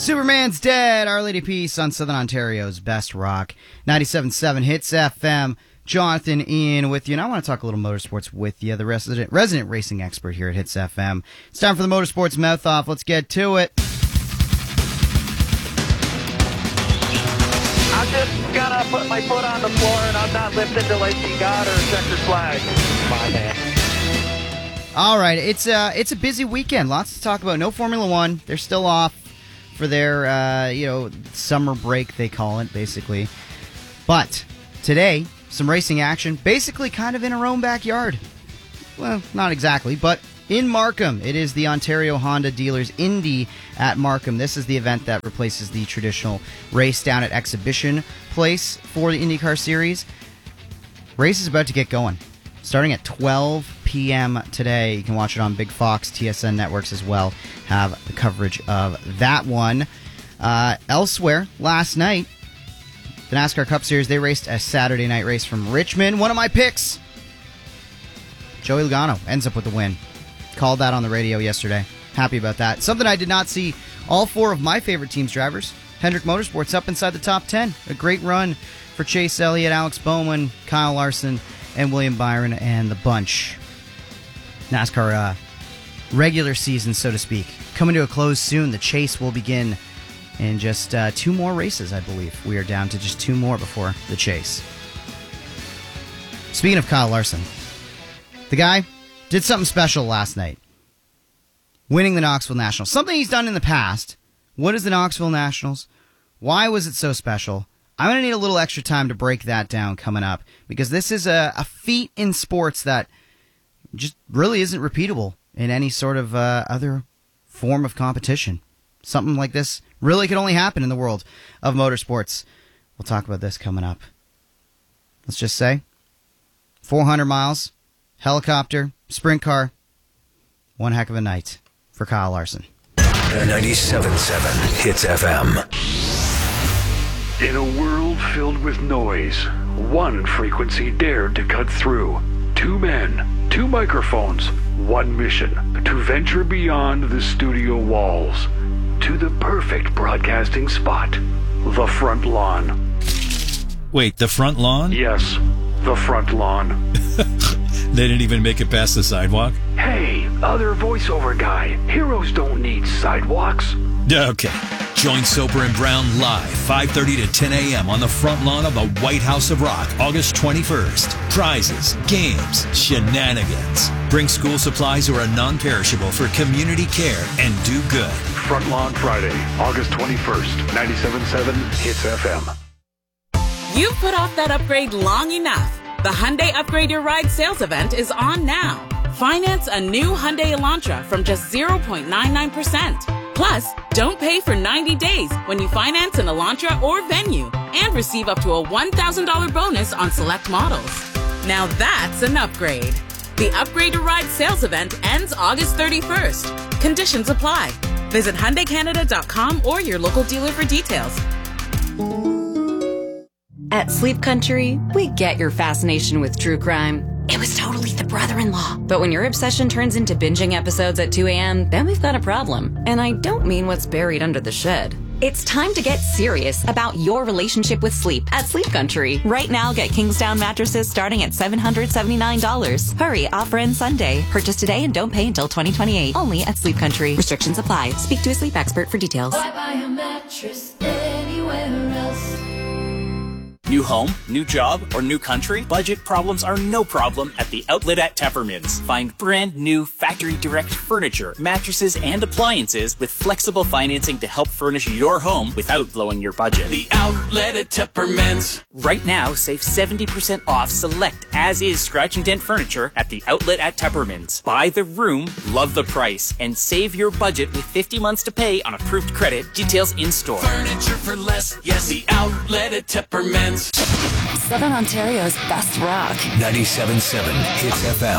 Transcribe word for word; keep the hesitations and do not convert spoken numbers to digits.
Superman's Dead, Our Lady Peace on Southern Ontario's Best Rock. ninety-seven point seven Hits F M. Jonathan Ian with you, and I want to talk a little motorsports with you, the resident, resident racing expert here at Hits F M. It's time for the Motorsports Mouth Off. Let's get to it. I'm just gonna put my foot on the floor and I'm not lifting until I see God or a checkered flag. My man. All right, it's a, it's a busy weekend. Lots to talk about. No Formula One. They're still off for their, uh, you know, summer break, they call it, basically. But today, some racing action, basically kind of in our own backyard. Well, not exactly, but in Markham. It is the Ontario Honda Dealers Indy at Markham. This is the event that replaces the traditional race down at Exhibition Place for the IndyCar Series. Race is about to get going. Starting at twelve p.m. today. You can watch it on Big Fox, T S N networks as well. Have the coverage of that one. Uh, elsewhere, last night, the NASCAR Cup Series, they raced a Saturday night race from Richmond. One of my picks, Joey Logano, ends up with the win. Called that on the radio yesterday. Happy about that. Something I did not see all four of my favorite team's drivers. Hendrick Motorsports up inside the top ten. A great run for Chase Elliott, Alex Bowman, Kyle Larson, and William Byron and the bunch. NASCAR uh, regular season, so to speak, coming to a close soon. The chase will begin in just uh, two more races, I believe. We are down to just two more before the chase. Speaking of Kyle Larson, the guy did something special last night, winning the Knoxville Nationals. Something he's done in the past. What is the Knoxville Nationals? Why was it so special? I'm going to need a little extra time to break that down coming up, because this is a, a feat in sports that just really isn't repeatable in any sort of uh, other form of competition. Something like this really could only happen in the world of motorsports. We'll talk about this coming up. Let's just say four hundred miles, helicopter, sprint car, one heck of a night for Kyle Larson. ninety-seven point seven Hits F M. In a world filled with noise, one frequency dared to cut through. Two men, two microphones, one mission: to venture beyond the studio walls to the perfect broadcasting spot, the front lawn. Wait, the front lawn? Yes, the front lawn. They didn't even make it past the sidewalk? Hey, other voiceover guy, heroes don't need sidewalks. Okay. Join Soper and Brown live, five thirty to ten a.m. on the front lawn of the White House of Rock, August twenty-first. Prizes, games, shenanigans. Bring school supplies or a non-perishable for community care and do good. Front Lawn Friday, August twenty-first, ninety-seven point seven Hits F M. You've put off that upgrade long enough. The Hyundai Upgrade Your Ride sales event is on now. Finance a new Hyundai Elantra from just zero point nine nine percent. Plus, don't pay for ninety days when you finance an Elantra or Venue, and receive up to a one thousand dollars bonus on select models. Now that's an upgrade. The Upgrade Your Ride sales event ends August thirty-first. Conditions apply. Visit Hyundai Canada dot com or your local dealer for details. At Sleep Country, we get your fascination with true crime. It was totally the brother-in-law. But when your obsession turns into binging episodes at two a.m., then we've got a problem. And I don't mean what's buried under the shed. It's time to get serious about your relationship with sleep at Sleep Country. Right now, get Kingsdown mattresses starting at seven hundred seventy-nine dollars. Hurry, offer ends Sunday. Purchase today and don't pay until twenty twenty-eight. Only at Sleep Country. Restrictions apply. Speak to a sleep expert for details. Why buy a mattress anywhere else? New home, new job, or new country? Budget problems are no problem at the Outlet at Tepperman's. Find brand new factory direct furniture, mattresses, and appliances with flexible financing to help furnish your home without blowing your budget. The Outlet at Tepperman's. Right now, save seventy percent off select as-is scratch and dent furniture at the Outlet at Tepperman's. Buy the room, love the price, and save your budget with fifty months to pay on approved credit. Details in store. Furniture for less. Yes, the Outlet at Tepperman's. Southern Ontario's best rock. ninety-seven point seven Hits F M.